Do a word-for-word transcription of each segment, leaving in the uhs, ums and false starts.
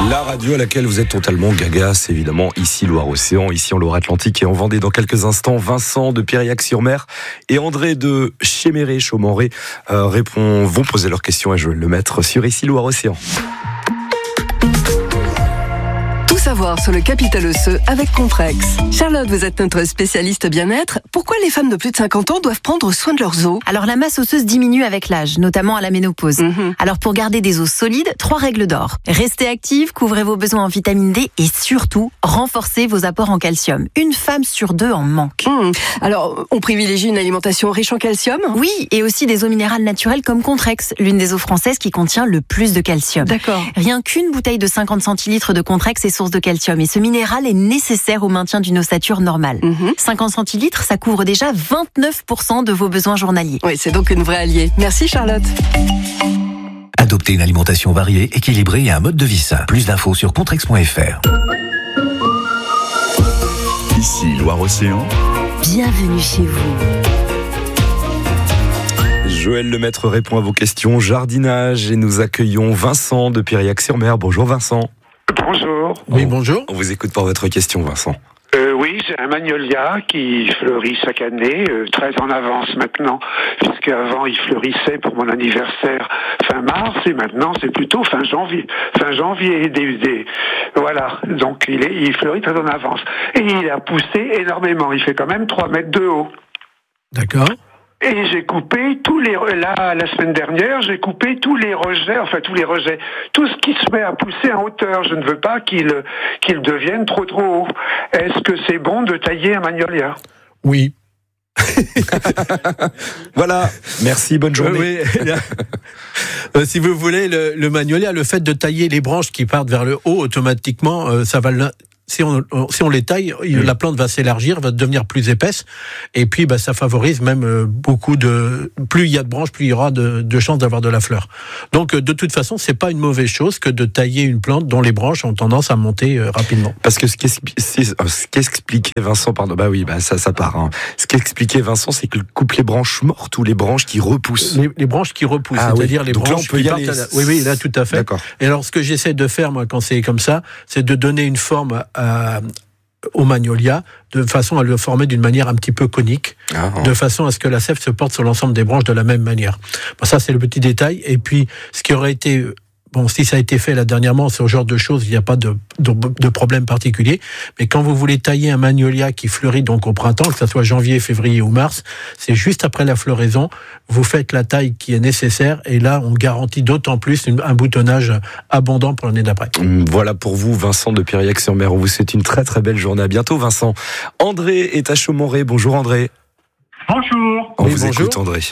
La radio à laquelle vous êtes totalement gaga, c'est évidemment ici Loire-Océan, ici en Loire-Atlantique et en Vendée. Dans quelques instants, Vincent de Piriac-sur-Mer et André de Chéméré-Chaumenré euh, répond, vont poser leurs questions et je vais le mettre sur ici Loire-Océan. Savoir sur le capital osseux avec Comprex. Charlotte, vous êtes notre spécialiste bien-être. Pourquoi les femmes de plus de cinquante ans doivent prendre soin de leurs os ? Alors la masse osseuse diminue avec l'âge, notamment à la ménopause. Mm-hmm. Alors pour garder des os solides, trois règles d'or. Restez active, couvrez vos besoins en vitamine D et surtout, renforcez vos apports en calcium. Une femme sur deux en manque. Mmh. Alors, on privilégie une alimentation riche en calcium ? Oui, et aussi des eaux minérales naturelles comme Comprex, l'une des eaux françaises qui contient le plus de calcium. D'accord. Rien qu'une bouteille de cinquante centilitres de Comprex est source de calcium et ce minéral est nécessaire au maintien d'une ossature normale. Mmh. cinquante centilitres, ça couvre déjà vingt-neuf pour cent de vos besoins journaliers. Oui, c'est donc une vraie alliée. Merci Charlotte. Adoptez une alimentation variée, équilibrée et un mode de vie sain. Plus d'infos sur contrex point f r. Ici Loire-Océan. Bienvenue chez vous. Joël Lemaître répond à vos questions jardinage et nous accueillons Vincent de Piriac-sur-Mer. Bonjour Vincent. Bonjour. Oui, bonjour. On vous écoute pour votre question, Vincent. Euh, oui, j'ai un magnolia qui fleurit chaque année, euh, très en avance maintenant, puisqu'avant il fleurissait pour mon anniversaire fin mars et maintenant c'est plutôt fin janvier. Fin janvier, des, des, voilà, donc il, est, il fleurit très en avance. Et il a poussé énormément, il fait quand même trois mètres de haut. D'accord. Et j'ai coupé tous les là la semaine dernière, j'ai coupé tous les rejets, enfin tous les rejets, tout ce qui se met à pousser en hauteur. Je ne veux pas qu'il qu'il devienne trop trop haut. Est-ce que c'est bon de tailler un magnolia ? Oui. Voilà, merci, bonne journée. Oui, oui. euh, si vous voulez, le, le magnolia, le fait de tailler les branches qui partent vers le haut, automatiquement, euh, ça va le... Si on, si on les taille, oui. La plante va s'élargir, va devenir plus épaisse, et puis bah, ça favorise même beaucoup de... Plus il y a de branches, plus il y aura de, de chances d'avoir de la fleur. Donc de toute façon, c'est pas une mauvaise chose que de tailler une plante dont les branches ont tendance à monter euh, rapidement. Parce que ce qu'expliquait Vincent, pardon, bah oui, bah ça, ça part. Hein. Ce qu'expliquait Vincent, c'est qu'il coupe les branches mortes ou les branches qui repoussent. Les, les branches qui repoussent, ah, c'est-à-dire oui. les Donc branches là, on peut qui partent. À la... Oui, oui, là tout à fait. D'accord. Et alors ce que j'essaie de faire moi quand c'est comme ça, c'est de donner une forme À, au magnolia, de façon à le former d'une manière un petit peu conique, ah, de façon à ce que la sève se porte sur l'ensemble des branches de la même manière. Bon, ça, c'est le petit détail. Et puis, ce qui aurait été... Bon, si ça a été fait là dernièrement, ce genre de choses, il n'y a pas de, de, de problème particulier. Mais quand vous voulez tailler un magnolia qui fleurit donc au printemps, que ce soit janvier, février ou mars, c'est juste après la floraison, vous faites la taille qui est nécessaire et là, on garantit d'autant plus une, un boutonnage abondant pour l'année d'après. Voilà pour vous, Vincent de Piriac-sur-Mer. On vous souhaite une très très belle journée. À bientôt, Vincent. André est à Chaumenré. Bonjour, André. Bonjour. On oui, vous bonjour. écoute, André.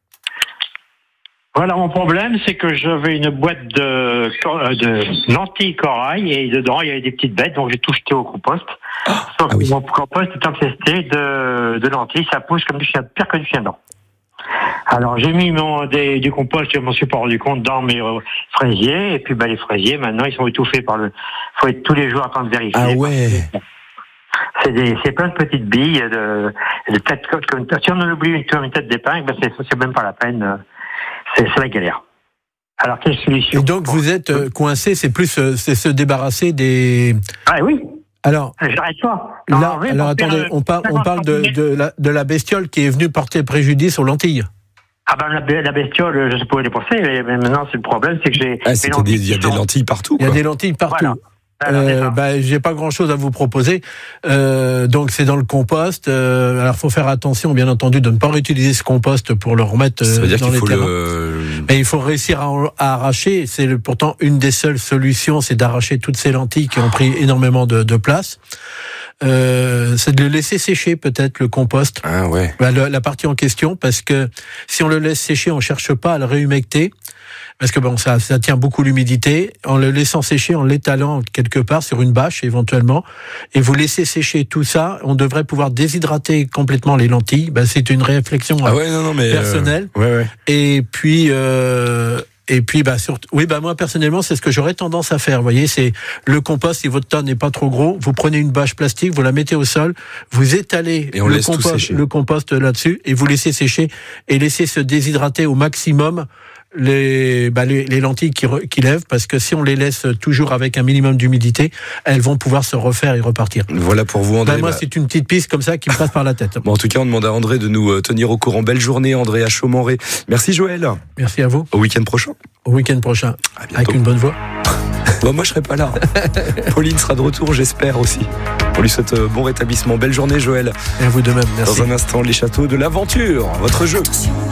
Voilà, mon problème, c'est que j'avais une boîte de, de lentilles corail et dedans, il y avait des petites bêtes, donc j'ai tout jeté au compost. Ah, Sauf ah oui. que mon compost est infesté de, de lentilles, ça pousse comme du chien, pire que du chien dent. Alors, j'ai mis mon, des, du compost, je m'en suis pas rendu compte, dans mes euh, fraisiers, et puis bah, les fraisiers, maintenant, ils sont étouffés par le... faut être tous les jours à temps de vérifier. Ah ouais. C'est, des, c'est plein de petites billes, de, de têtes, comme, si on en oublie une, une tête d'épingle, ben c'est, c'est même pas la peine... C'est, c'est la galère. Alors, quelle solution ? Et donc, vous êtes euh, coincé, c'est plus euh, c'est se débarrasser des... Ah oui. Alors, j'arrête pas. Non, là, alors attendez, on, par, on parle de, de, la, de la bestiole qui est venue porter préjudice aux lentilles. Ah ben, la, la bestiole, je pouvais les penser, mais maintenant, c'est le problème, c'est que j'ai... Ah, c'est qu'il y a des lentilles partout, quoi. Il y a des lentilles partout. Voilà. Euh, bah, j'ai pas grand chose à vous proposer. Euh, donc c'est dans le compost. Euh, alors faut faire attention, bien entendu, de ne pas réutiliser ce compost pour le remettre euh, Ça veut dire dans qu'il les faut terrains. Le... Mais il faut réussir à, à arracher. C'est le, pourtant une des seules solutions, c'est d'arracher toutes ces lentilles qui ont pris énormément de, de place. Euh, c'est de le laisser sécher peut-être le compost. Ah ouais. Bah, le, la partie en question, parce que si on le laisse sécher, on cherche pas à le réhumecter. Parce que bon, ça, ça tient beaucoup l'humidité. En le laissant sécher, en l'étalant quelque part sur une bâche éventuellement, et vous laissez sécher tout ça, on devrait pouvoir déshydrater complètement les lentilles. Ben, c'est une réflexion ah ouais, non, non, mais personnelle. Euh, ouais, ouais. Et puis, euh, et puis, bah surtout, oui, bah moi personnellement, c'est ce que j'aurais tendance à faire. Vous voyez, c'est le compost. Si votre tas n'est pas trop gros, vous prenez une bâche plastique, vous la mettez au sol, vous étalez et on le laisse compost, tout sécher. le compost là-dessus, et vous laissez sécher et laissez se déshydrater au maximum les, bah, les, les lentilles qui, re, qui lèvent, parce que si on les laisse toujours avec un minimum d'humidité, elles vont pouvoir se refaire et repartir. Voilà pour vous, André. Bah, moi, bah... c'est une petite piste comme ça qui me passe par la tête. Bon, en tout cas, on demande à André de nous tenir au courant. Belle journée, André à Chaumonrey. Merci, Joël. Merci à vous. Au week-end prochain. Au week-end prochain. Avec une bonne voix. Bon, moi, je serai pas là. Pauline sera de retour, j'espère aussi. On lui souhaite bon rétablissement. Belle journée, Joël. Et à vous de même, merci. Dans un instant, les châteaux de l'aventure, votre jeu.